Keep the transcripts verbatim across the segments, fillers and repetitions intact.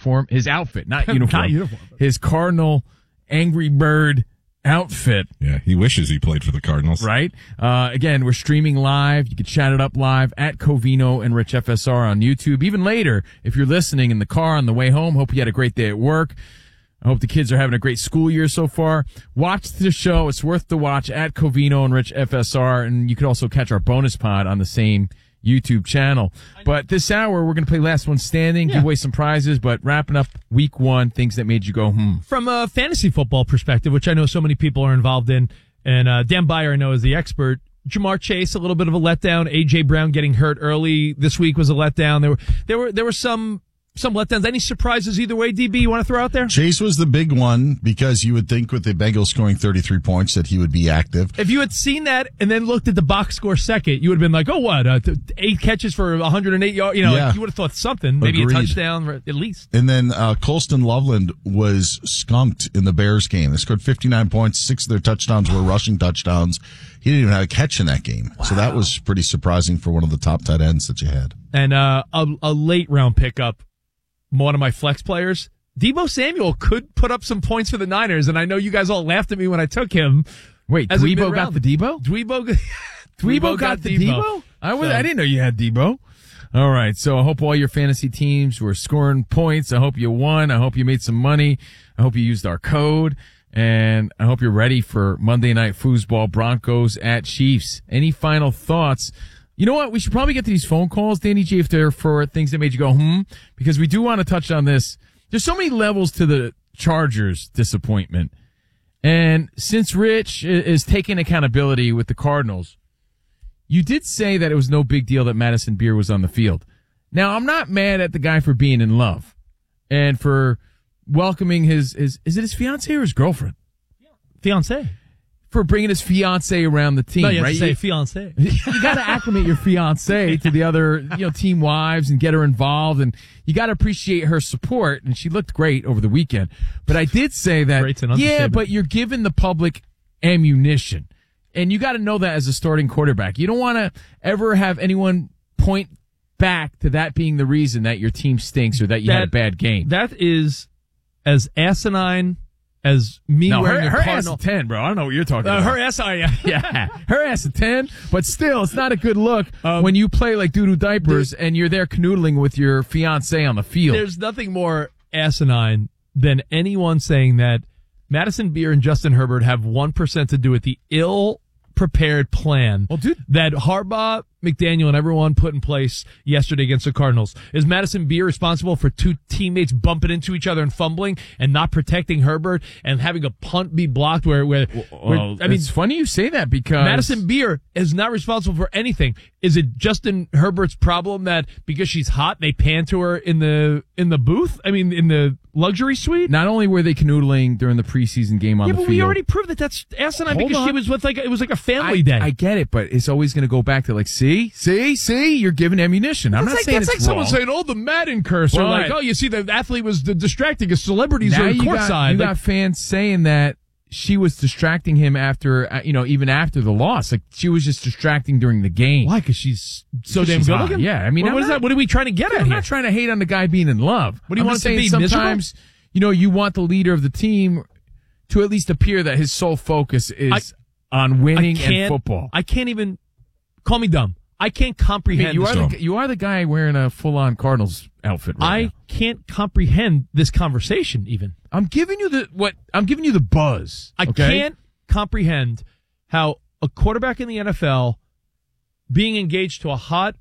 uniform, his outfit, not uniform, not uniform. his Cardinal Angry Bird outfit. Yeah, he wishes he played for the Cardinals. Right? Uh, again, we're streaming live. You can chat it up live at Covino and Rich F S R on YouTube. Even later, if you're listening in the car on the way home, hope you had a great day at work. I hope the kids are having a great school year so far. Watch the show. It's worth the watch at Covino and Rich F S R. And you can also catch our bonus pod on the same YouTube channel. But this hour, we're going to play Last One Standing, yeah. give away some prizes, but wrapping up week one, things that made you go, hmm. From a fantasy football perspective, which I know so many people are involved in, and uh, Dan Beyer, I know, is the expert. Jamar Chase, a little bit of a letdown. A J. Brown getting hurt early this week was a letdown. There were, there were, there were some... Some letdowns. Any surprises either way, D B, you want to throw out there? Chase was the big one because you would think with the Bengals scoring thirty-three points that he would be active. If you had seen that and then looked at the box score second, you would have been like, oh, what? Uh, eight catches for one hundred eight yards. You know, yeah. like you would have thought something. Maybe Agreed. a touchdown at least. And then uh, Colston Loveland was skunked in the Bears game. They scored fifty-nine points. Six of their touchdowns were rushing touchdowns. He didn't even have a catch in that game. Wow. So that was pretty surprising for one of the top tight ends that you had. And uh, a, a late round pickup. One of my flex players, Deebo Samuel, could put up some points for the Niners, and I know you guys all laughed at me when I took him. Wait, Dwebo got the Debo? Dwebo, Dwebo, Dwebo got, got the Debo? Debo? I, was, so. I didn't know you had Debo. All right, so I hope all your fantasy teams were scoring points. I hope you won. I hope you made some money. I hope you used our code. And I hope you're ready for Monday Night Foosball, Broncos at Chiefs. Any final thoughts? You know what? We should probably get to these phone calls, Danny G, if they're for things that made you go, hmm, because we do want to touch on this. There's so many levels to the Chargers' disappointment. And since Rich is taking accountability with the Cardinals, you did say that it was no big deal that Madison Beer was on the field. Now, I'm not mad at the guy for being in love and for welcoming his, his is it his fiance or his girlfriend? Fiance. For bringing his fiance around the team, no, you have right? to say you, fiance. You got to acclimate your fiance to the other, you know, team wives and get her involved, and you got to appreciate her support. And she looked great over the weekend. But I did say that, yeah, but you're giving the public ammunition, and you got to know that as a starting quarterback. You don't want to ever have anyone point back to that being the reason that your team stinks or that you that, had a bad game. That is as asinine as me no, wearing her, a her Cardinal. ass a ten, bro. I don't know what you're talking uh, about. Her ass, oh, yeah. yeah. Her ass a ten, but still, it's not a good look um, when you play like doo-doo diapers and you're there canoodling with your fiance on the field. There's nothing more asinine than anyone saying that Madison Beer and Justin Herbert have one percent to do with the ill-prepared plan well, dude, that Harbaugh, McDaniel, and everyone put in place yesterday against the Cardinals. Is Madison Beer responsible for two teammates bumping into each other and fumbling and not protecting Herbert and having a punt be blocked where, where, well, where I mean, it's funny you say that because Madison Beer is not responsible for anything. Is it Justin Herbert's problem that because she's hot, they pan to her in the, in the booth? I mean, in the luxury suite? Not only were they canoodling during the preseason game on yeah, the but field. we already proved that that's asinine Hold because on. she was with like, a, it was like a family I, day. I get it, but it's always going to go back to like, see, see, see, you're giving ammunition. I'm that's not like, saying that's it's like wrong. someone saying, oh, the Madden curse. Or Right. like, oh, you see the athlete was d- distracting as celebrities now are you courtside. got, you like, got fans saying that she was distracting him after, uh, you know, even after the loss. Like, she was just distracting during the game. why? Because she's so Because damn she's good hot. looking? Yeah, I mean, what, I'm what is not- that? What are we trying to get at I'm here? not trying to hate on the guy being in love. What do you I'm want just it to saying be, sometimes, you know, you want the leader of the team to at least appear that his sole focus is I, on winning and football. I can't even, call me dumb. I can't comprehend I mean, you, this. are the, you are the guy wearing a full-on Cardinals outfit right I now. can't comprehend this conversation even. I'm giving you the what I'm giving you the buzz. I okay? can't comprehend how a quarterback in the N F L being engaged to a hot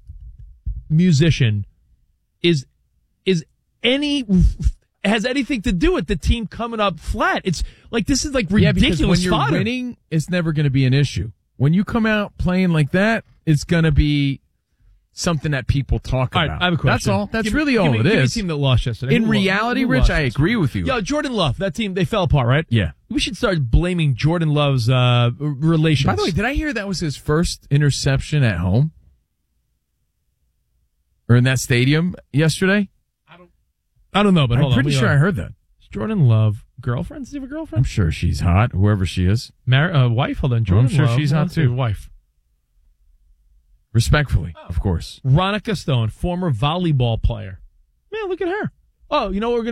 musician is is any has anything to do with the team coming up flat. It's like this is like ridiculous yeah, because when you're fodder. winning, it's never going to be an issue. When you come out playing like that, it's going to be something that people talk all about. Right, I have a question. That's all. That's give really me, all give me, it give is. Me a team that lost yesterday. In Who reality, who Rich, lost I agree with you. Yo, Jordan Love, that team, they fell apart, right? Yeah. We should start blaming Jordan Love's uh, relations. By the way, did I hear that was his first interception at home? Or in that stadium yesterday? I don't I don't know, but I'm hold on. pretty We sure are. I heard that. Is Jordan Love girlfriend? Does he have a girlfriend? I'm sure she's hot, whoever she is. Mar- uh, wife? Hold on. Jordan I'm sure Love. she's hot Let's see, too. Wife. Respectfully, of course. Ronica Stone, former volleyball player. Man, look at her. Oh, you know what we're going